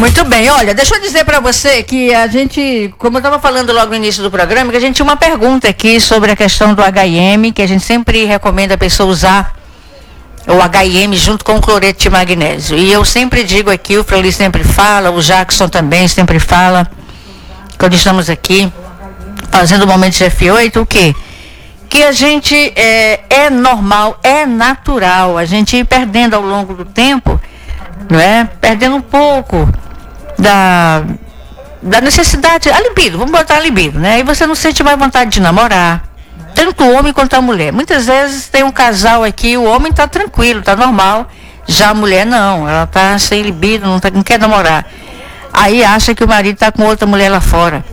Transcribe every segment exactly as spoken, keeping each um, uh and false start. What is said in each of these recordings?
Muito bem, olha, deixa eu dizer para você que a gente, como eu estava falando logo no início do programa, que a gente tinha uma pergunta aqui sobre a questão do H I M, que a gente sempre recomenda a pessoa usar o H I M junto com o cloreto de magnésio. E eu sempre digo aqui, o Frali sempre fala, o Jackson também sempre fala, quando estamos aqui fazendo o momento de F oito, o quê? Que a gente é, é normal, é natural, a gente ir perdendo ao longo do tempo, não é? Perdendo um pouco da, da necessidade, a libido, vamos botar a libido, né? Aí você não sente mais vontade de namorar, tanto o homem quanto a mulher. Muitas vezes tem um casal aqui, o homem está tranquilo, está normal, já a mulher não, ela está sem libido, não, tá, não quer namorar. Aí acha que o marido está com outra mulher lá fora.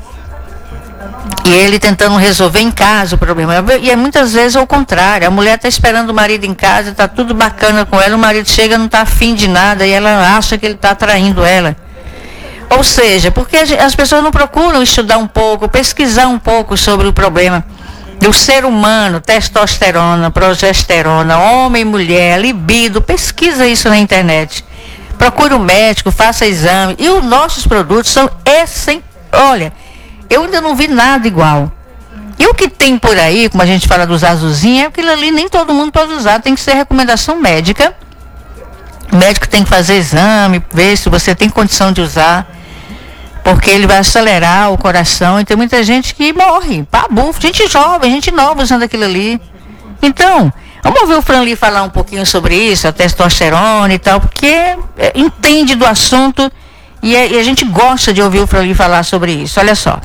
E ele tentando resolver em casa o problema. E é muitas vezes ao contrário, a mulher está esperando o marido em casa, está tudo bacana com ela, o marido chega, não está afim de nada e ela acha que ele está traindo ela. Ou seja, porque as pessoas não procuram estudar um pouco, pesquisar um pouco sobre o problema do ser humano, testosterona, progesterona, homem, mulher, libido, pesquisa isso na internet. Procure um médico, faça exame. E os nossos produtos são essenciais. Olha, eu ainda não vi nada igual. E o que tem por aí, como a gente fala dos azulzinhos, é aquilo ali, nem todo mundo pode usar, tem que ser recomendação médica. O médico tem que fazer exame, ver se você tem condição de usar, porque ele vai acelerar o coração, e tem muita gente que morre, pabufo, gente jovem, gente nova usando aquilo ali. Então, vamos ouvir o Franli falar um pouquinho sobre isso, a testosterona e tal, porque é, entende do assunto e, é, e a gente gosta de ouvir o Franli falar sobre isso. Olha só.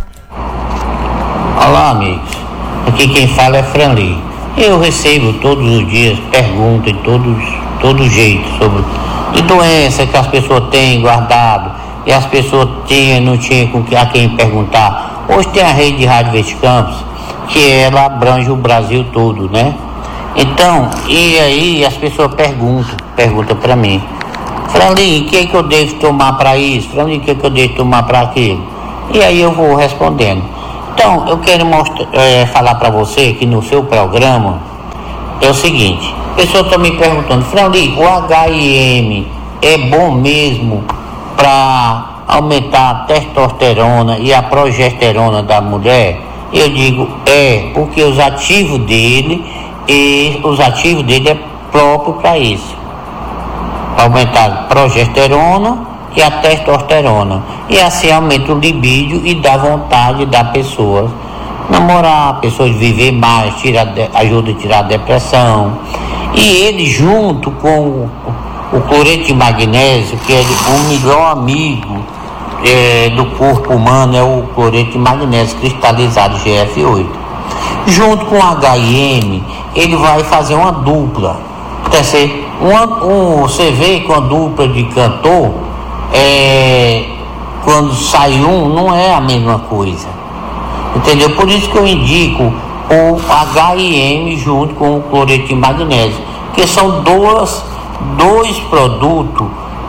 Olá, amigos. Aqui quem fala é Franli. Eu recebo todos os dias perguntas de todos, todo jeito sobre de doença que as pessoas têm guardado. E as pessoas tinham, não tinham com que, a quem perguntar. Hoje tem a rede de Rádio Verde Campos, que ela abrange o Brasil todo, né? Então, e aí as pessoas perguntam, perguntam para mim, Franli, o que é que eu devo tomar para isso? Franli, o que é que eu devo tomar para aquilo? E aí eu vou respondendo. Então, eu quero mostrar, é, falar para você que no seu programa é o seguinte, a pessoa está me perguntando, Franli, o H I M é bom mesmo para aumentar a testosterona e a progesterona da mulher? Eu digo, é, porque os ativos dele, e os ativos dele é próprio para isso, para aumentar a progesterona e a testosterona, e assim aumenta o libido e dá vontade da pessoa namorar, a pessoa viver mais, tira, ajuda a tirar a depressão. E ele junto com o cloreto de magnésio, que é o melhor amigo é, do corpo humano, é o cloreto de magnésio cristalizado G F oito. Junto com o H I M, ele vai fazer uma dupla. Uma, um, você vê que uma dupla de cantor, é, quando sai um, não é a mesma coisa. Entendeu? Por isso que eu indico o H I M junto com o cloreto de magnésio, que são duas dois produtos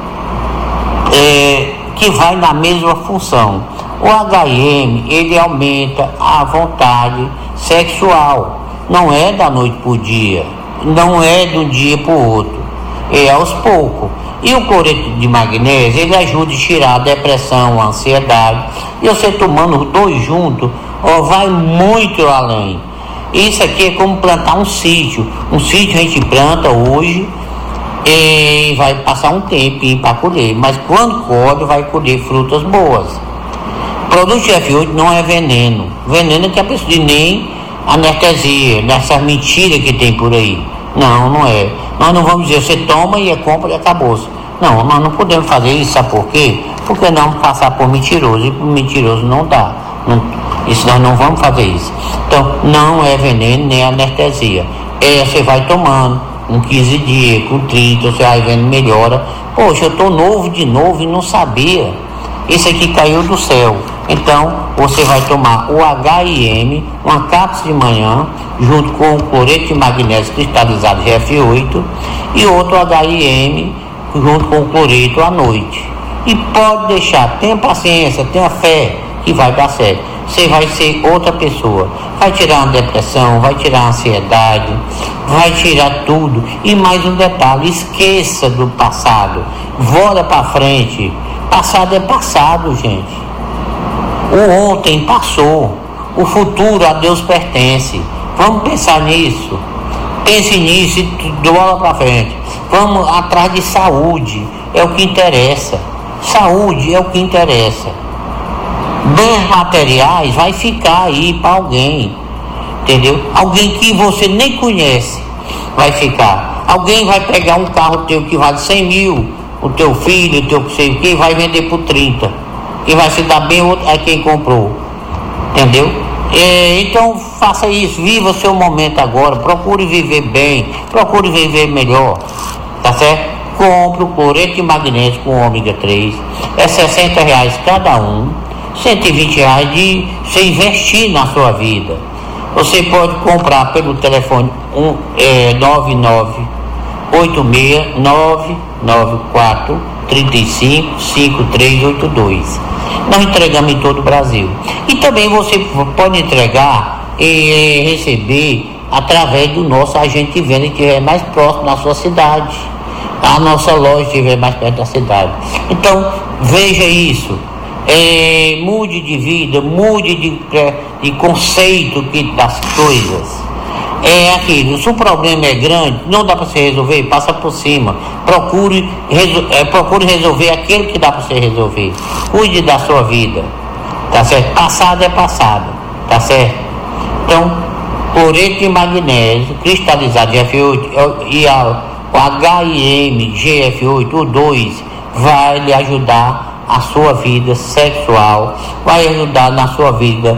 é, que vai na mesma função. O H I M, ele aumenta a vontade sexual, não é da noite para o dia, não é de um dia para o outro, é aos poucos. E o cloreto de magnésio, ele ajuda a tirar a depressão, a ansiedade, e você tomando os dois juntos, ó, vai muito além. Isso aqui é como plantar um sítio. Um sítio a gente planta hoje e vai passar um tempinho para colher, mas quando colhe vai colher frutas boas. Produto de F oito não é veneno. Veneno é que a pessoa nem anestesia, nessas mentiras que tem por aí. Não, não é. Nós não vamos dizer, você toma e é compra e acabou-se. Não, nós não podemos fazer isso, sabe por quê? Porque não passar por mentiroso, e por mentiroso não dá. Não, isso nós não vamos fazer isso. Então, não é veneno nem anestesia. É, você vai tomando, com quinze dias, com trinta, você vai vendo, melhora. Poxa, eu tô novo de novo e não sabia. Isso aqui caiu do céu. Então, você vai tomar o H I M, uma cápsula de manhã, junto com o cloreto de magnésio cristalizado G F oito, e outro H I M, junto com o cloreto à noite. E pode deixar, tenha paciência, tenha fé, que vai dar certo. Você vai ser outra pessoa. Vai tirar a depressão, vai tirar a ansiedade, vai tirar tudo. E mais um detalhe, esqueça do passado. Bora para frente. Passado é passado, gente. O ontem passou. O futuro a Deus pertence. Vamos pensar nisso. Pense nisso e de bola pra frente. Vamos atrás de saúde. É o que interessa. Saúde é o que interessa. Bens materiais vai ficar aí para alguém. Entendeu? Alguém que você nem conhece vai ficar. Alguém vai pegar um carro teu que vale cem mil, o teu filho, o teu que sei o que, vai vender por trinta. Quem vai se dar bem é quem comprou. Entendeu? É, então faça isso, viva o seu momento agora, procure viver bem, procure viver melhor, tá certo? Compre o cloreto de magnésio com ômega três, é sessenta reais cada um, cento e vinte reais de você investir na sua vida. Você pode comprar pelo telefone um, é, nove nove oito seis nove nove quatro três cinco cinco três oito dois. Nós entregamos em todo o Brasil. E também você pode entregar e receber através do nosso agente de venda que estiver mais próximo da sua cidade. A nossa loja estiver mais perto da cidade. Então, veja isso. É, mude de vida, mude de, de conceito que, das coisas. É aquilo, se o problema é grande, não dá para você resolver, passa por cima. Procure, resol, é, procure resolver aquilo que dá para você resolver. Cuide da sua vida, tá certo? Passado é passado, tá certo? Então, cloreto de magnésio cristalizado de F oito e a, o H I M G F oito, o dois, vai lhe ajudar a sua vida sexual, vai ajudar na sua vida,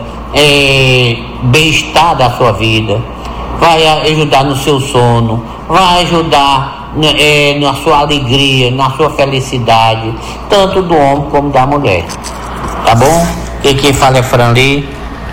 é, bem-estar da sua vida, vai ajudar no seu sono, vai ajudar é, na sua alegria, na sua felicidade, tanto do homem como da mulher. Tá bom? E quem fala é Franli.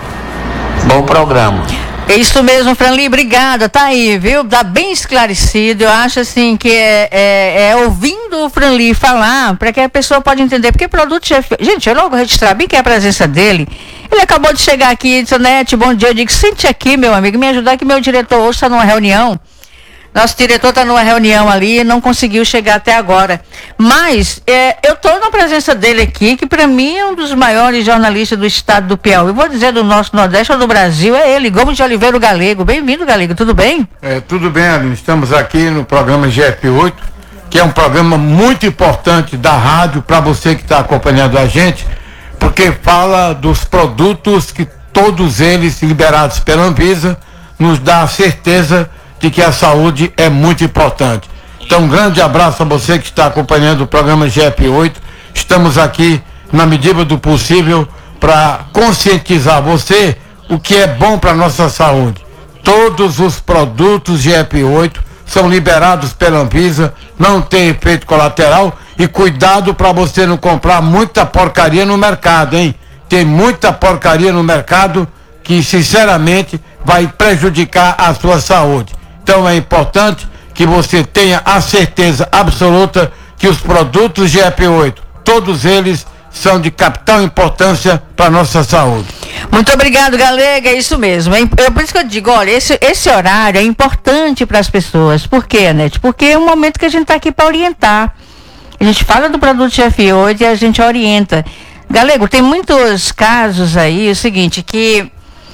Bom programa. É isso mesmo, Franli, obrigada, tá aí, viu? Tá bem esclarecido. Eu acho assim que é, é, é ouvindo o Franli falar para que a pessoa pode entender, porque produto chefe. Gente, eu logo registrar bem que é a presença dele. Ele acabou de chegar aqui e disse, Nete, bom dia. Eu digo, sente aqui, meu amigo, me ajudar que meu diretor hoje está numa reunião. Nosso diretor está numa reunião ali e não conseguiu chegar até agora. Mas é, eu estou na presença dele aqui, que para mim é um dos maiores jornalistas do estado do Piauí. Vou dizer do nosso Nordeste ou do Brasil, é ele, Gomes de Oliveira Galego. Bem-vindo, Galego, tudo bem? É, tudo bem, Aline. Estamos aqui no programa G F oito, que é um programa muito importante da rádio para você que está acompanhando a gente, porque fala dos produtos que todos eles liberados pela Anvisa nos dá a certeza de que a saúde é muito importante. Então, um grande abraço a você que está acompanhando o programa G F oito. Estamos aqui, na medida do possível, para conscientizar você o que é bom para a nossa saúde. Todos os produtos G F oito são liberados pela Anvisa, não tem efeito colateral, e cuidado para você não comprar muita porcaria no mercado, hein? Tem muita porcaria no mercado que, sinceramente, vai prejudicar a sua saúde. Então é importante que você tenha a certeza absoluta que os produtos G F oito, todos eles são de capital importância para a nossa saúde. Muito obrigado, Galega, é isso mesmo. É, é por isso que eu digo, olha, esse, esse horário é importante para as pessoas. Por quê, Anete? Porque é um momento que a gente está aqui para orientar. A gente fala do produto G F oito e a gente orienta. Galego, tem muitos casos aí, o seguinte, que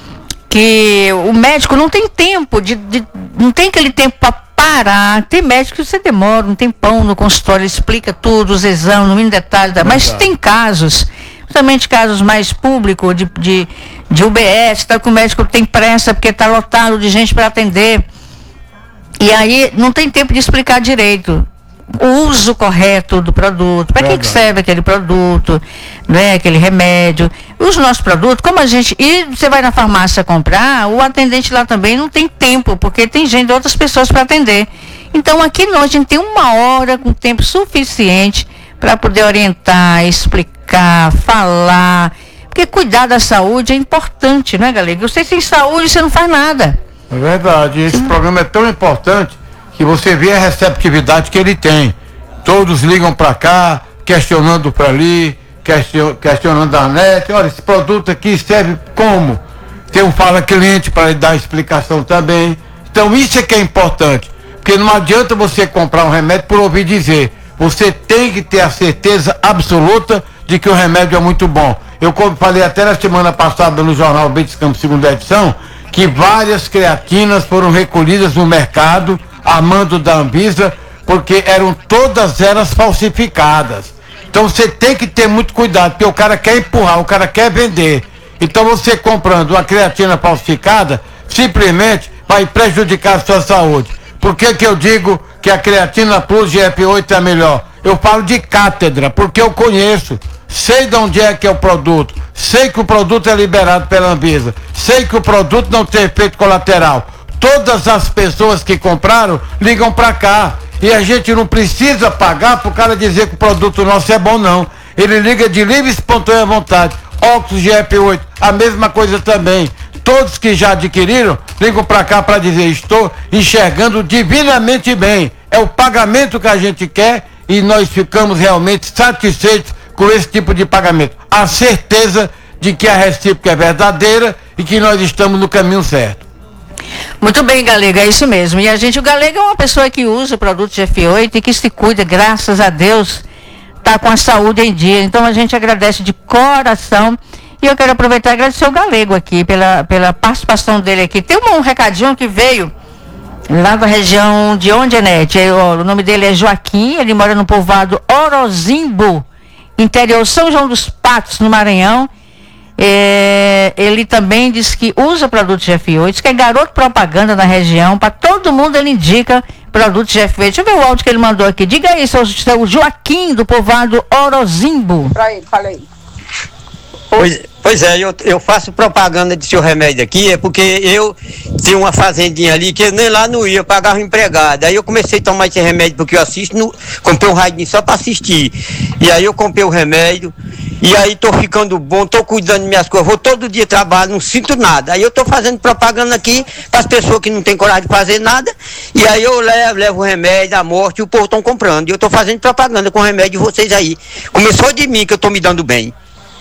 que o médico não tem tempo, de, de, não tem aquele tempo para parar. Tem médico que você demora um tempão no consultório, ele explica tudo, os exames, no mínimo detalhe, tá? Mas tem casos, principalmente casos mais públicos, de, de, de U B S, tá, que o médico tem pressa porque está lotado de gente para atender. E aí não tem tempo de explicar direito o uso correto do produto, para que, que serve aquele produto, né, aquele remédio. Os nossos produtos, como a gente, e você vai na farmácia comprar, o atendente lá também não tem tempo, porque tem gente, outras pessoas para atender. Então aqui nós, a gente tem uma hora com tempo suficiente para poder orientar, explicar, falar, porque cuidar da saúde é importante, né, galera? Você tem saúde, você não faz nada. É verdade, esse hum. programa é tão importante que você vê a receptividade que ele tem. Todos ligam para cá, questionando para ali, question, questionando a net. Olha, esse produto aqui serve como? Tem um fala cliente para dar explicação também. Então isso é que é importante, porque não adianta você comprar um remédio por ouvir dizer. você tem que ter a certeza absoluta de que o remédio é muito bom. Eu falei até na semana passada no jornal Betis Campos, segunda edição, que várias creatinas foram recolhidas no mercado a mando da Anvisa, porque eram todas elas falsificadas. Então você tem que ter muito cuidado, porque o cara quer empurrar, o cara quer vender. Então você comprando uma creatina falsificada, simplesmente vai prejudicar a sua saúde. Por que que eu digo que a creatina Plus G F oito é melhor? Eu falo de cátedra, porque eu conheço, sei de onde é que é o produto, sei que o produto é liberado pela Anvisa, sei que o produto não tem efeito colateral. Todas as pessoas que compraram ligam para cá. E a gente não precisa pagar para o cara dizer que o produto nosso é bom, não. Ele liga de livre e espontânea vontade. Óxido G F oito, a mesma coisa também. Todos que já adquiriram, ligam para cá para dizer, estou enxergando divinamente bem. É o pagamento que a gente quer e nós ficamos realmente satisfeitos com esse tipo de pagamento. A certeza de que a recíproca é verdadeira e que nós estamos no caminho certo. Muito bem, Galego, é isso mesmo. E a gente, o Galego é uma pessoa que usa o produto G F oito e que se cuida, graças a Deus, está com a saúde em dia. Então a gente agradece de coração. E eu quero aproveitar e agradecer o Galego aqui pela, pela participação dele aqui. Tem um, um recadinho que veio lá da região de onde, Anete? O nome dele é Joaquim, ele mora no povoado Orozimbo, interior São João dos Patos, no Maranhão. É, ele também diz que usa produto G F oito, diz que é garoto propaganda na região, para todo mundo ele indica produto G F oito. Deixa eu ver o áudio que ele mandou aqui. Diga aí, seu, seu Joaquim, do povoado Orozimbo. Pra ele, fala aí. Pois, pois é, eu, eu faço propaganda de seu remédio aqui, é porque eu tinha uma fazendinha ali que eu nem lá não ia, eu pagava um empregado. Aí eu comecei a tomar esse remédio porque eu assisto, no, comprei um radinho só para assistir. E aí eu comprei o remédio, e aí tô ficando bom, tô cuidando das minhas coisas, vou todo dia trabalhar, não sinto nada. Aí eu tô fazendo propaganda aqui para as pessoas que não tem coragem de fazer nada, e aí eu levo, levo o remédio, a morte, e o povo estão comprando. E eu tô fazendo propaganda com o remédio de vocês aí. Começou de mim que eu tô me dando bem.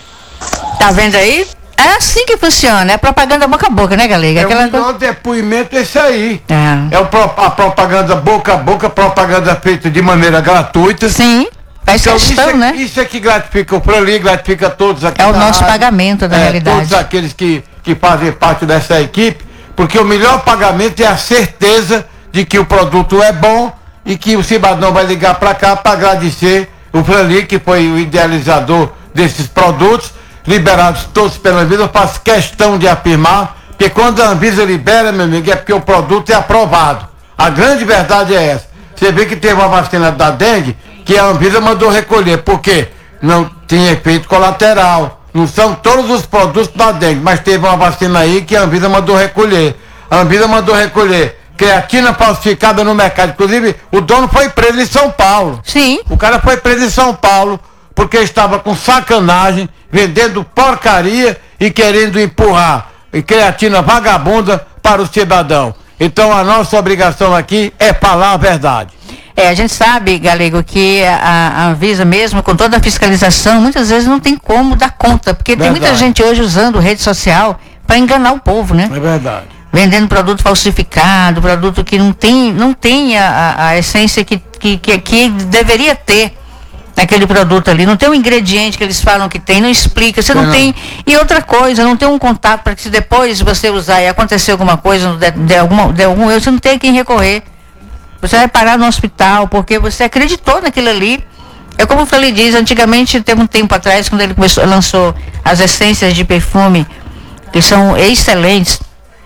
Tá vendo aí? É assim que funciona, é propaganda boca a boca, né, Galega? É Aquela o melhor depoimento esse aí. É, é o pro, a propaganda boca a boca, propaganda feita de maneira gratuita. Sim, faz então, questão, isso é, né? Isso é que gratifica o Frali, gratifica todos aqui. É o nosso rádio, pagamento, na é, realidade. todos aqueles que, que fazem parte dessa equipe, porque o melhor pagamento é a certeza de que o produto é bom e que o cidadão vai ligar para cá para agradecer o Frali, que foi o idealizador desses produtos, liberados todos pela Anvisa. Eu faço questão de afirmar, porque quando a Anvisa libera, meu amigo, é porque o produto é aprovado. A grande verdade é essa. Você vê que teve uma vacina da dengue que a Anvisa mandou recolher, porque não tinha efeito colateral. Não são todos os produtos da dengue, mas teve uma vacina aí que a Anvisa mandou recolher. A Anvisa mandou recolher creatina falsificada no mercado. Inclusive, o dono foi preso em São Paulo. Sim. O cara foi preso em São Paulo porque estava com sacanagem, vendendo porcaria e querendo empurrar creatina vagabunda para o cidadão. Então a nossa obrigação aqui é falar a verdade. É, a gente sabe, Galego, que a, a Anvisa mesmo, com toda a fiscalização, muitas vezes não tem como dar conta, porque verdade. Tem muita gente hoje usando rede social para enganar o povo, né? É verdade. Vendendo produto falsificado, produto que não tem, não tem a, a, a essência que, que, que, que deveria ter naquele produto ali. Não tem um ingrediente que eles falam que tem, não explica, você não, não tem. E outra coisa, não tem um contato para que se depois você usar e acontecer alguma coisa, de, de, alguma, de algum erro, você não tem a quem recorrer. Você vai parar no hospital porque você acreditou naquilo ali. É como o Frali diz, antigamente, teve um tempo atrás, quando ele começou, lançou as essências de perfume, que são excelentes,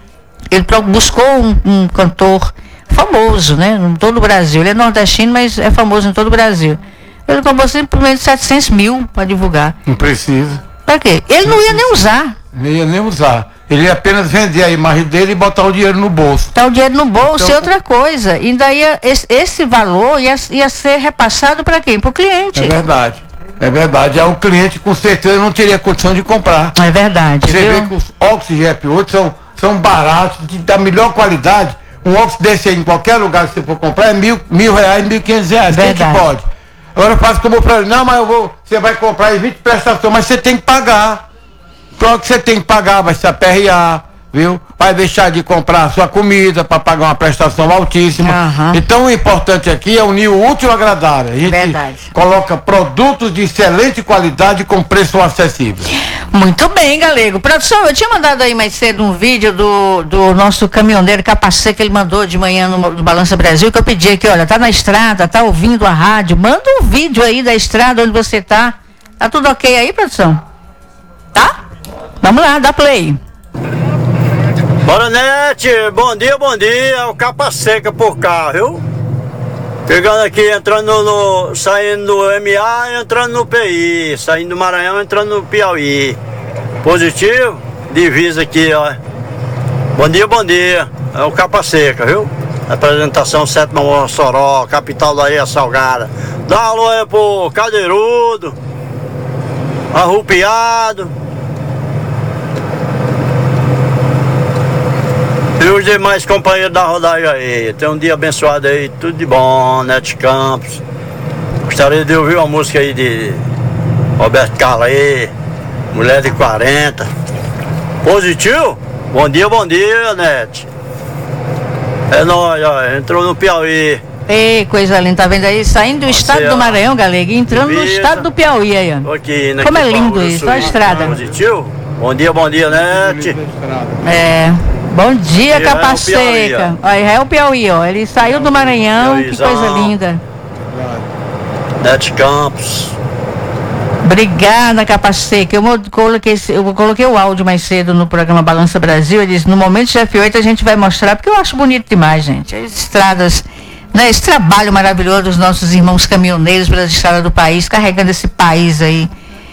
ele buscou um, um cantor famoso, né, em todo o Brasil. Ele é nordestino, mas é famoso em todo o Brasil. Ele comprou simplesmente setecentos mil para divulgar. Não precisa. Para quê? Ele não ia nem usar. Não ia nem usar. Ele ia apenas vender a imagem dele e botar o dinheiro no bolso. Botar o dinheiro no bolso então, é outra coisa. E daí esse, esse valor ia, ia ser repassado para quem? Para o cliente. É verdade. É verdade. Aí o cliente com certeza não teria condição de comprar. É verdade. Você viu? vê que os óxidos G F oito são, são baratos, de, da melhor qualidade. Um óxido desse aí em qualquer lugar que você for comprar é mil, mil reais, mil e quinhentos reais. Quem que pode? Agora eu faço como eu falei, não, mas eu vou, você vai comprar em vinte prestações, mas você tem que pagar. Claro que você tem que pagar, vai se aperrear, viu? Vai deixar de comprar a sua comida para pagar uma prestação altíssima. Uhum. Então o importante aqui é unir o útil ao agradável. A gente Verdade. coloca produtos de excelente qualidade com preço acessível. Muito bem, Galego. Produção, eu tinha mandado aí mais cedo um vídeo do, do nosso caminhoneiro Capacê, que ele mandou de manhã no, no Balança Brasil, que eu pedi aqui, olha, tá na estrada, tá ouvindo a rádio, manda um vídeo aí da estrada onde você tá. Tá tudo ok aí, produção? Tá? Vamos lá, dá play. Bora, Nete, bom dia, bom dia, é o Capa Seca por cá, viu? Pegando aqui, entrando no, saindo do M A e entrando no P I, saindo do Maranhão, entrando no Piauí. Positivo, divisa aqui, ó. Bom dia, bom dia, é o Capa Seca, viu? Apresentação Sétima Mossoró, capital da Ilha Salgada. Dá alô aí pro Cadeirudo, Arrupiado. E os demais companheiros da rodagem aí. Tem um dia abençoado aí, tudo de bom, Nete Campos. Gostaria de ouvir uma música aí de Roberto Carlos aí, Mulher de quarenta. Positivo? Bom dia, bom dia, Nete. É nóis, ó, entrou no Piauí. Ei, coisa linda, tá vendo aí? Saindo do estado Você, do ó, Maranhão, Galego, e entrando no divisa. estado do Piauí aí, ó. Aqui, né, Como é aqui, lindo Paulo isso, Sul. olha a estrada. Positivo? Bom dia, bom dia, Nete. É. Bom dia, E Capa é o Piauí, Seca. Olha, é o Piauí, ó. Ele saiu do Maranhão, que Piauízão. coisa linda. Nete Campos. Obrigada, Capa Seca. Eu mo- coloquei, esse- eu coloquei o áudio mais cedo no programa Balança Brasil. Ele disse, no momento de F oito a gente vai mostrar, porque eu acho bonito demais, gente. As estradas, né? Esse trabalho maravilhoso dos nossos irmãos caminhoneiros pelas estradas do país, carregando esse país aí,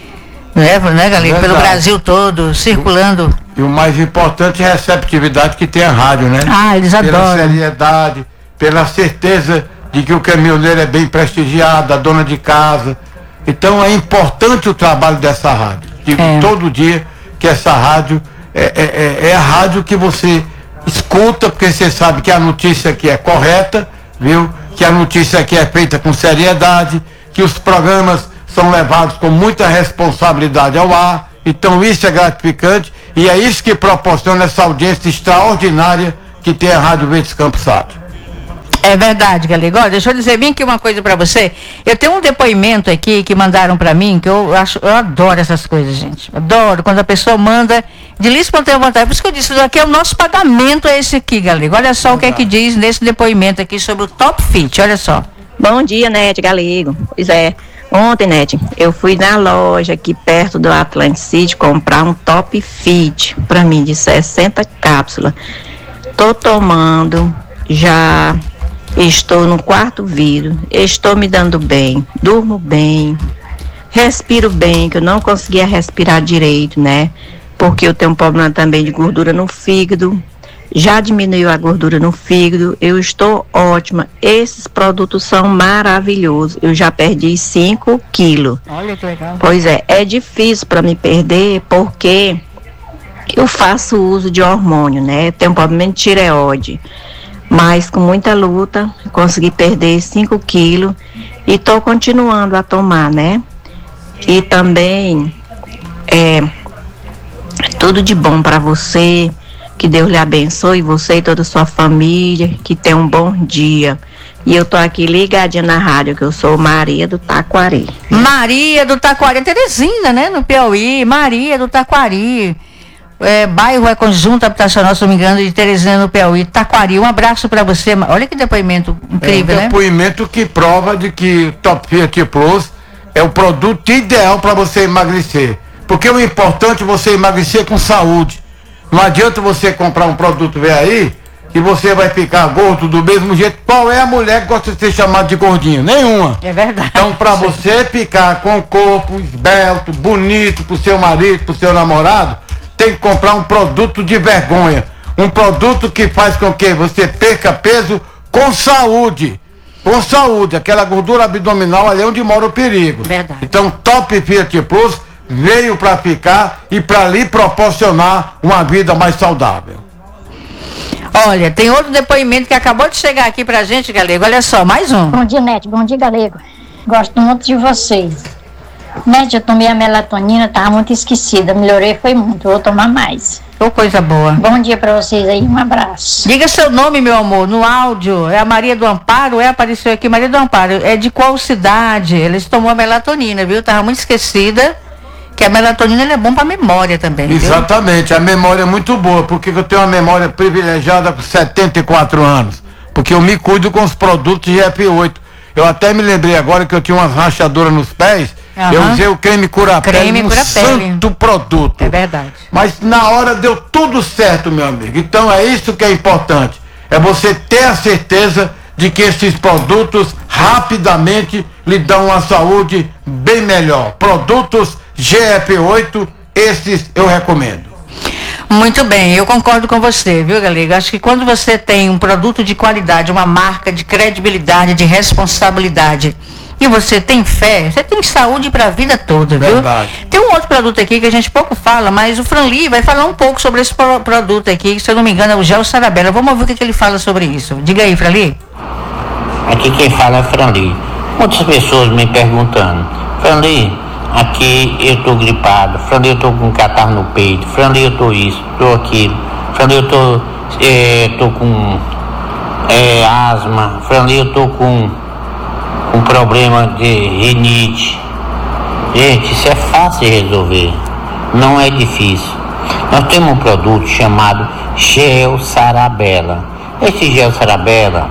né, né, Galego? Pelo Verdade. Brasil todo, circulando. E o mais importante é a receptividade que tem a rádio, né? Ah, eles Pela adoram. seriedade, pela certeza de que o caminhoneiro é bem prestigiado, a dona de casa. Então é importante o trabalho dessa rádio. Digo É. todo dia que essa rádio é, é, é- é a rádio que você escuta, porque você sabe que a notícia aqui é correta, viu? Que a notícia aqui é feita com seriedade, que os programas são levados com muita responsabilidade ao ar. Então isso é gratificante e é isso que proporciona essa audiência extraordinária que tem a Rádio Verdes Campos Sátio. É verdade, Galego. Olha, deixa eu dizer bem aqui uma coisa pra você. Eu tenho um depoimento aqui que mandaram pra mim, que eu acho, eu adoro essas coisas, gente. Adoro quando a pessoa manda de livre espontânea vontade. Por isso que eu disse, isso aqui é o nosso pagamento, é esse aqui, Galego. Olha só o que é que diz nesse depoimento aqui sobre o Top Fit, olha só. Bom dia, Nete, Galego. Pois é, ontem, Nete, eu fui na loja aqui perto do Atlantic City comprar um Top Fit pra mim de sessenta cápsulas. Tô tomando, já estou no quarto vidro, estou me dando bem, durmo bem, respiro bem, que eu não conseguia respirar direito, né? Porque eu tenho um problema também de gordura no fígado. Já diminuiu a gordura no fígado, eu estou ótima. Esses produtos são maravilhosos. Eu já perdi cinco quilos. Olha que legal. Pois é, é difícil para me perder porque eu faço uso de hormônio, né? Eu tenho um problema de tireoide. Mas com muita luta, consegui perder cinco quilos e estou continuando a tomar, né? E também, é, tudo de bom para você. Que Deus lhe abençoe, você e toda a sua família, que tenha um bom dia. E eu tô aqui ligadinha na rádio, que eu sou Maria do Taquari. Maria do Taquari, Terezinha, né? No Piauí, Maria do Taquari. É, bairro é conjunto habitacional, se não me engano, de Terezinha no Piauí, Taquari. Um abraço pra você. Olha que depoimento incrível, é um né? depoimento que prova de que o Top Fit Plus é o produto ideal para você emagrecer. Porque o importante é você emagrecer com saúde. Não adianta você comprar um produto ver aí e você vai ficar gordo do mesmo jeito. Qual é a mulher que gosta de ser chamada de gordinho? Nenhuma. É verdade. Então, para você ficar com o corpo esbelto, bonito pro seu marido, pro seu namorado, tem que comprar um produto de vergonha. Um produto que faz com que você perca peso com saúde. Com saúde. Aquela gordura abdominal ali é onde mora o perigo. Verdade. Então, Top Fit Plus veio para ficar e para lhe proporcionar uma vida mais saudável. Olha, tem outro depoimento que acabou de chegar aqui pra gente, Galego. Olha só, mais um. Bom dia, Nete. Bom dia, Galego. Gosto muito de vocês. Nete, eu tomei a melatonina, tava muito esquecida. Melhorei, foi muito. Vou tomar mais. Ô, coisa boa. Bom dia pra vocês aí, um abraço. Diga seu nome, meu amor, no áudio. É a Maria do Amparo? É, apareceu aqui, Maria do Amparo. É de qual cidade? Eles tomou a melatonina, viu? Tava muito esquecida. Que a melatonina ela é bom pra memória também. Exatamente, viu? A memória é muito boa, porque eu tenho uma memória privilegiada com setenta e quatro anos. Porque eu me cuido com os produtos G F oito. Eu até me lembrei agora que eu tinha umas rachaduras nos pés. Uhum. Eu usei o creme cura-pele, creme um cura-pele. santo produto. É verdade. Mas na hora deu tudo certo, meu amigo. Então é isso que é importante. É você ter a certeza de que esses produtos rapidamente lhe dão uma saúde bem melhor. Produtos G F oito, esses eu recomendo. Muito bem, eu concordo com você, viu, Galego? Acho que quando você tem um produto de qualidade, uma marca de credibilidade, de responsabilidade, e você tem fé, você tem saúde para a vida toda, viu? Verdade. Tem um outro produto aqui que a gente pouco fala, mas o Franli vai falar um pouco sobre esse pro produto aqui, que se eu não me engano é o Gel Sarabella. Vamos ouvir o que, que ele fala sobre isso. Diga aí, Franli. Aqui quem fala é Franli. Muitas pessoas me perguntando, Franli, aqui eu tô gripado, Franli, eu tô com catarro no peito, Franli, eu tô isso, tô aquilo, Franli, eu tô, é, tô com é, asma, Franli, eu tô com um problema de rinite. Gente, isso é fácil de resolver, não é difícil. Nós temos um produto chamado Gel Sarabella. Esse Gel Sarabella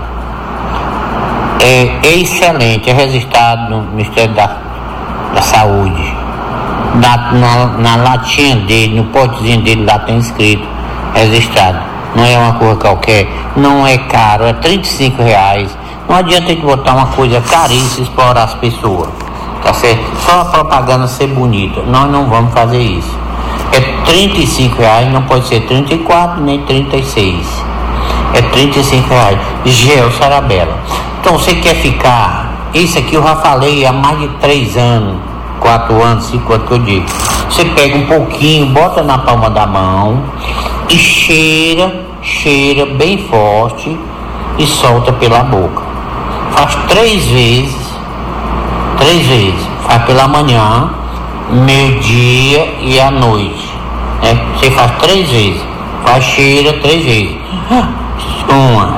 é, é excelente, é registrado no Ministério da, da Saúde. Na, na, na latinha dele, no potezinho dele lá tem escrito registrado. Não é uma coisa qualquer, não é caro, é trinta e cinco reais. Não adianta a gente botar uma coisa caríssima e explorar as pessoas, tá certo? Só a propaganda ser bonita, nós não vamos fazer isso. É trinta e cinco reais, não pode ser trinta e quatro nem trinta e seis. É trinta e cinco reais. Gel Sarabella. Então você quer ficar, isso aqui eu já falei há mais de três anos, quatro anos, cinco anos que eu digo. Você pega um pouquinho, bota na palma da mão e cheira, cheira bem forte e solta pela boca. Faz três vezes, três vezes, faz pela manhã, meio-dia e à noite, né? Você faz três vezes, faz cheira três vezes, uma,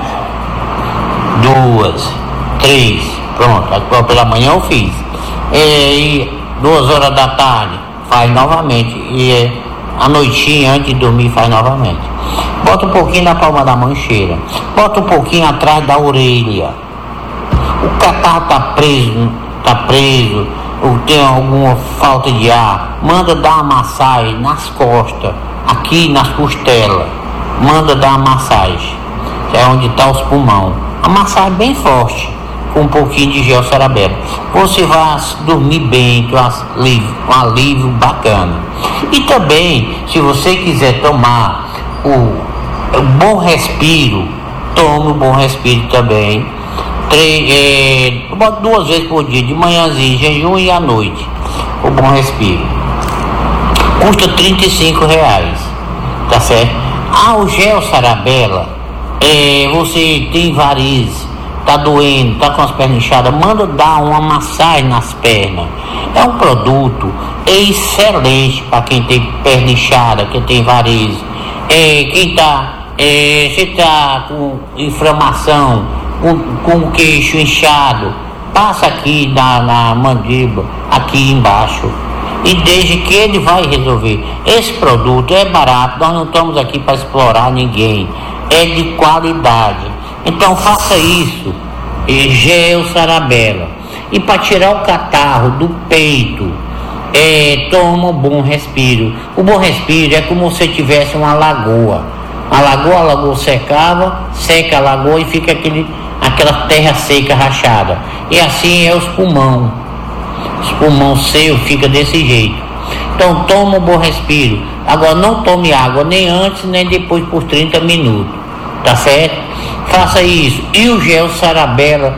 duas, três, pronto, agora pela manhã eu fiz, e duas horas da tarde, faz novamente, e à noitinha antes de dormir faz novamente. Bota um pouquinho na palma da mão e cheira, bota um pouquinho atrás da orelha. O catarro tá preso, tá preso, ou tem alguma falta de ar, manda dar uma massagem nas costas, aqui nas costelas, manda dar uma massagem, que é onde tá os pulmões. A massagem bem forte, com um pouquinho de Gel Sarabella. Você vai dormir bem, tem um alívio, um alívio bacana. E também, se você quiser tomar o, o Bom Respiro, tome o Bom Respiro também. Três, é, duas vezes por dia, de manhãzinho, jejum e à noite. O Bom Respiro. Custa trinta e cinco reais. Tá certo? Ah, o Gel Sarabella, é, você tem varizes, tá doendo, tá com as pernas inchadas, manda dar uma massagem nas pernas. É um produto excelente para quem tem perna inchada, quem tem varizes. É, quem tá, é, você tá com inflamação, com, com o queixo inchado, passa aqui na, na mandíbula, aqui embaixo, e desde que ele vai resolver. Esse produto é barato, nós não estamos aqui para explorar ninguém, é de qualidade. Então faça isso, Gel Sarabella. E para tirar o catarro do peito, é, toma um Bom Respiro. O Bom Respiro é como se tivesse uma lagoa. A lagoa, a lagoa secava, seca a lagoa e fica aquele, aquela terra seca rachada. E assim é os pulmões. Os pulmões secos fica desse jeito. Então toma um Bom Respiro. Agora não tome água nem antes nem depois por trinta minutos. Tá certo? Faça isso. E o Gel Sarabella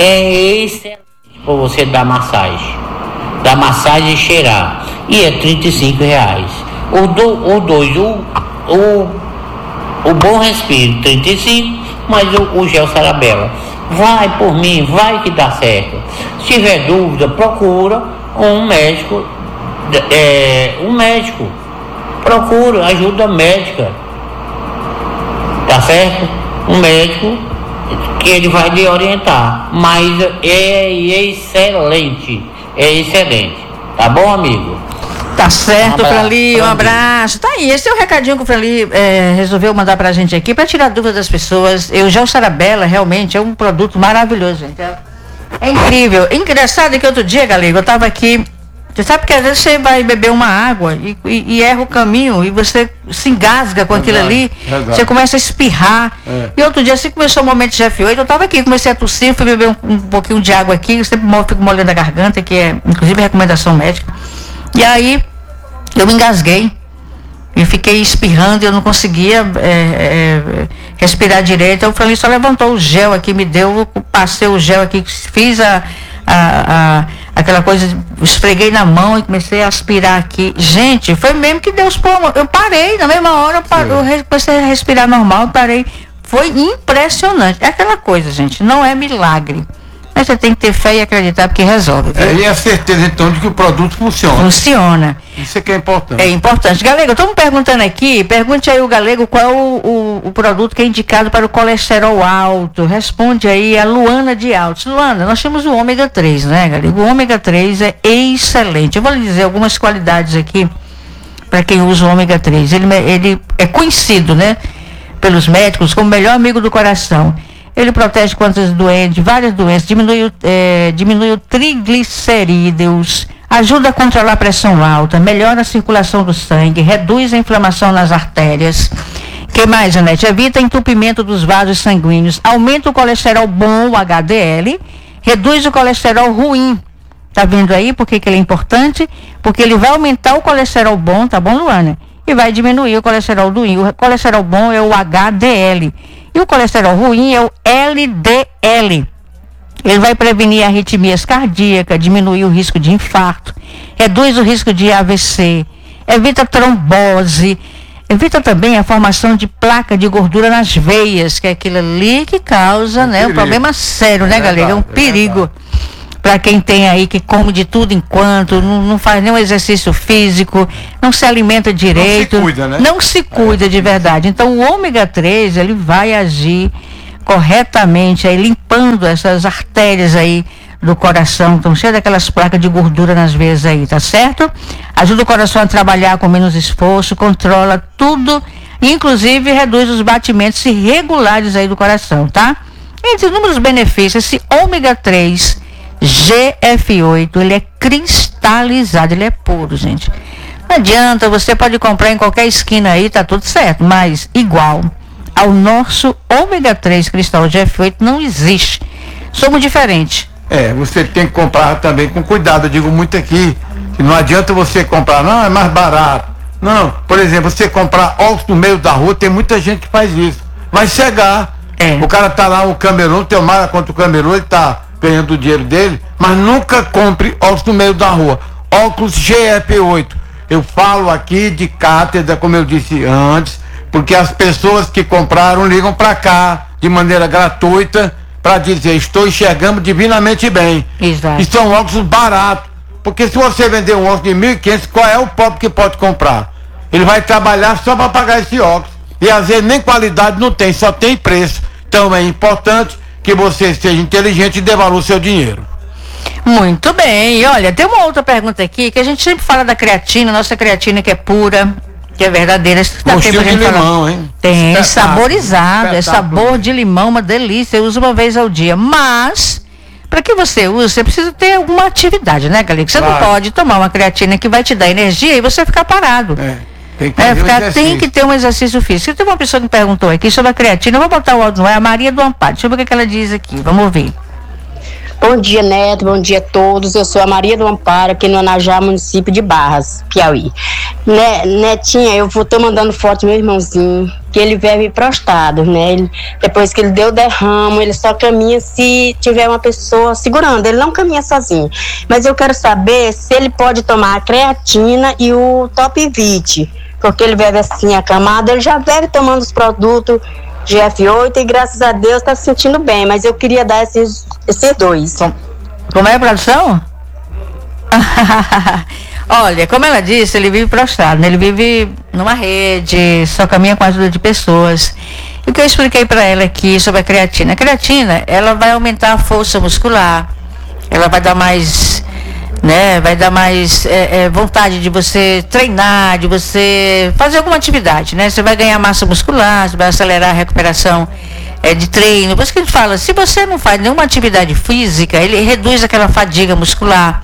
é excelente para você dar massagem. Dar massagem e cheirar. E é trinta e cinco reais. O, do, o dois, o, o, o Bom Respiro, trinta e cinco, mas o, o Gel Sarabella. Vai por mim, vai que dá certo. Se tiver dúvida, procura um médico, é, um médico, procura ajuda médica. Tá certo? Um médico que ele vai lhe orientar. Mas é excelente. É excelente. Tá bom, amigo? Tá certo, Um abraço, Franli, um Franli. abraço. Tá aí, esse é o recadinho que o Franli é, resolveu mandar pra gente aqui, pra tirar dúvidas das pessoas. Eu já o Sarabela, realmente, é um produto maravilhoso, gente. É, é incrível. Engraçado que outro dia, Galego, eu tava aqui. Você sabe que às vezes você vai beber uma água e, e, e erra o caminho e você se engasga com aquilo ali, verdade. você começa a espirrar. É. E outro dia, assim começou o momento de G F oito, eu tava aqui, comecei a tossir, fui beber um, um pouquinho de água aqui, eu sempre mo- fico molhando a garganta, que é inclusive recomendação médica. E aí eu me engasguei e fiquei espirrando e eu não conseguia é, é, respirar direito. Eu falei, só levantou o gel aqui, me deu, eu passei o gel aqui, fiz a, a, a aquela coisa, esfreguei na mão e comecei a aspirar aqui. Gente, foi mesmo que Deus pôs. Eu parei, na mesma hora eu, par, eu re- comecei a respirar normal, parei. Foi impressionante. É aquela coisa, gente, não é milagre. Mas você tem que ter fé e acreditar porque resolve. Viu? É, e a certeza então de que o produto funciona. Funciona. Isso é que é importante. É importante. Galego, estamos perguntando aqui, pergunte aí o Galego qual é o, o, o produto que é indicado para o colesterol alto. Responde aí a Luana de Altos. Luana, nós temos o ômega três, né, Galego? O ômega três é excelente. Eu vou lhe dizer algumas qualidades aqui para quem usa o ômega três. Ele, ele é conhecido, né, pelos médicos como o melhor amigo do coração. Ele protege contra as doenças, várias doenças, diminui, o- é, diminui o triglicerídeos, ajuda a controlar a pressão alta, melhora a circulação do sangue, reduz a inflamação nas artérias. Que mais, Janete? Evita entupimento dos vasos sanguíneos, aumenta o colesterol bom, o H D L, reduz o colesterol ruim. Tá vendo aí por que que ele é importante? Porque ele vai aumentar o colesterol bom, tá bom, Luana? E vai diminuir o colesterol ruim. O colesterol bom é o H D L. E o colesterol ruim é o L D L. Ele vai prevenir arritmias cardíacas, diminuir o risco de infarto, reduz o risco de A V C, evita trombose, evita também a formação de placa de gordura nas veias, que é aquilo ali que causa, É um né, um perigo. problema sério, né, É galera? É um verdade, é perigo. Para quem tem aí que come de tudo enquanto, não, não faz nenhum exercício físico, não se alimenta direito, cuida, né? não se cuida de verdade. Então o ômega três, ele vai agir corretamente aí, limpando essas artérias aí do coração, estão cheias daquelas placas de gordura nas veias aí, tá certo? Ajuda o coração a trabalhar com menos esforço, controla tudo, inclusive reduz os batimentos irregulares aí do coração, tá? Entre inúmeros benefícios, esse ômega três G F oito, ele é cristalizado, ele é puro, gente. Não adianta, você pode comprar em qualquer esquina aí, tá tudo certo, mas igual ao nosso ômega três cristal G F oito não existe. Somos diferentes. É, você tem que comprar também com cuidado. Eu digo muito aqui que não adianta você comprar, não, é mais barato. Não, por exemplo, você comprar óculos no meio da rua, tem muita gente que faz isso. Vai cegar. É. O cara tá lá, o Camerun, tem uma contra o Camerun, ele tá ganhando o dinheiro dele, mas nunca compre óculos no meio da rua. Óculos G F oito. Eu falo aqui de cátedra, como eu disse antes, porque as pessoas que compraram ligam para cá de maneira gratuita para dizer, estou enxergando divinamente bem. Exato. E são óculos baratos. Porque se você vender um óculos de mil e quinhentos, qual é o pobre que pode comprar? Ele vai trabalhar só para pagar esse óculos. E às vezes nem qualidade não tem, só tem preço. Então é importante que você seja inteligente e dê valor ao seu dinheiro. Muito bem. E olha, tem uma outra pergunta aqui, que a gente sempre fala da creatina, nossa creatina que é pura, que é verdadeira. Dá Gostinho tempo a gente de falar. limão, hein? Tem, Espetáculo, saborizado, é espetáculo. sabor de limão, uma delícia. Eu uso uma vez ao dia, mas para que você use, você precisa ter alguma atividade, né, galera? Você Claro. não pode tomar uma creatina que vai te dar energia e você ficar parado. É, tem que É, fazer um ficar, tem exercício. que ter um exercício físico. Tem uma pessoa que perguntou aqui sobre a creatina. Eu vou botar o áudio no ar, é a Maria do Amparo. Deixa eu ver o que, que ela diz aqui. Vamos ouvir. Bom dia, Neto. Bom dia a todos. Eu sou a Maria do Amparo, aqui no Anajá, município de Barras, Piauí. Né, Netinha, eu vou tô mandando foto do meu irmãozinho, que ele vive prostrado, né? Ele, depois que ele deu derramo, ele só caminha se tiver uma pessoa segurando. Ele não caminha sozinho. Mas eu quero saber se ele pode tomar a creatina e o Top vinte, porque ele vive assim acamado. Ele já vive tomando os produtos G F oito e graças a Deus está se sentindo bem, mas eu queria dar esses, esses dois. Como é a produção? Olha, como ela disse, ele vive prostrado, né? Ele vive numa rede, só caminha com a ajuda de pessoas. E o que eu expliquei para ela aqui sobre a creatina? A creatina, ela vai aumentar a força muscular, ela vai dar mais, né? Vai dar mais é, é, vontade de você treinar, de você fazer alguma atividade, né? Você vai ganhar massa muscular, você vai acelerar a recuperação é, de treino. Por isso que a gente fala, se você não faz nenhuma atividade física, ele reduz aquela fadiga muscular.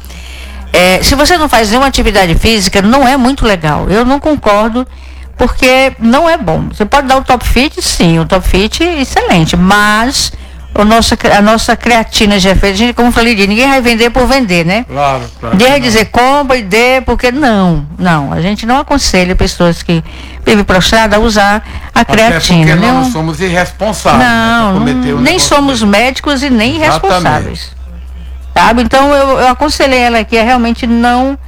É, se você não faz nenhuma atividade física, não é muito legal. Eu não concordo, porque não é bom. Você pode dar o Top Fit, sim, o Top Fit é excelente, mas o nosso, a nossa creatina G F, a gente, como eu falei, ninguém vai vender por vender, né? Claro, claro. Ninguém vai dizer compra e dê, porque não, não. A gente não aconselha pessoas que vivem prostrada a usar a Até creatina. porque Não, nós não somos irresponsáveis. não, né, não nem somos desse. médicos e nem Exatamente. irresponsáveis. Sabe? Então eu, eu aconselhei ela aqui a realmente não,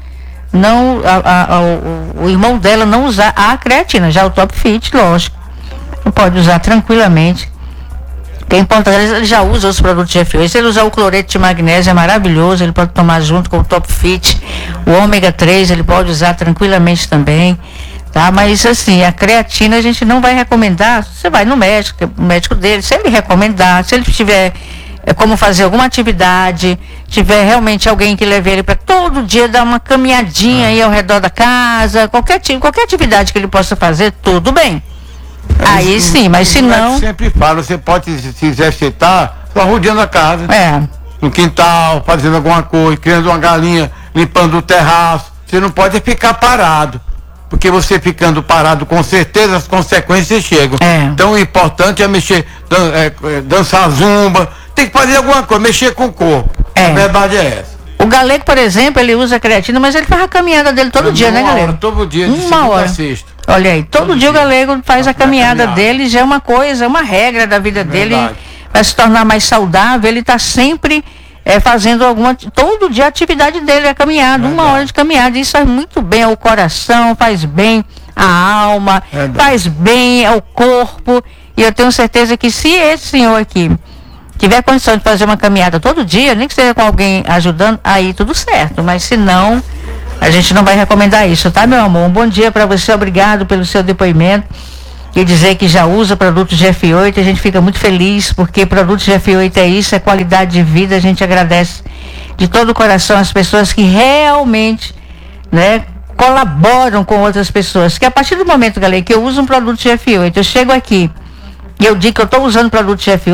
não a, a, a, o, o irmão dela não usar a creatina, já o Top Fit, lógico, pode usar tranquilamente. O que é importante, ele já usa os produtos G F oito, se ele usar o cloreto de magnésio é maravilhoso, ele pode tomar junto com o Top Fit, o ômega três ele pode usar tranquilamente também, tá? Mas assim, a creatina a gente não vai recomendar, você vai no médico, o médico dele, se ele recomendar, se ele tiver é como fazer alguma atividade, tiver realmente alguém que leve ele para todo dia dar uma caminhadinha ah. aí ao redor da casa, qualquer, qualquer atividade que ele possa fazer, tudo bem. É, aí isso, sim, mas se não... Eu sempre falo, você pode se exercitar só rodeando a casa. É. No quintal, fazendo alguma coisa, criando uma galinha, limpando o terraço. Você não pode ficar parado. Porque você ficando parado, com certeza as consequências chegam. É. Então o importante é mexer, dan é, dançar zumba, tem que fazer alguma coisa, mexer com o corpo. É. A verdade é essa. O Galego, por exemplo, ele usa creatina, mas ele faz a caminhada dele todo é, dia, né, Galego? Hora, todo dia, de uma hora. Olha aí, todo, todo dia, dia o Galego faz a caminhada dele, já é uma coisa, é uma regra da vida é dele, vai se tornar mais saudável, ele está sempre é, fazendo alguma, todo dia a atividade dele é caminhada, é uma hora de caminhada, isso faz muito bem ao coração, faz bem à alma, é faz bem ao corpo, e eu tenho certeza que se esse senhor aqui tiver condição de fazer uma caminhada todo dia, nem que seja com alguém ajudando, aí tudo certo, mas se não, a gente não vai recomendar isso, tá, meu amor? Um bom dia para você, obrigado pelo seu depoimento e dizer que já usa produtos G F oito, a gente fica muito feliz, porque produtos G F oito é isso, é qualidade de vida, a gente agradece de todo o coração as pessoas que realmente, né, colaboram com outras pessoas, que a partir do momento, galera, que eu uso um produto G F oito, eu chego aqui e eu digo que eu estou usando produto G F oito,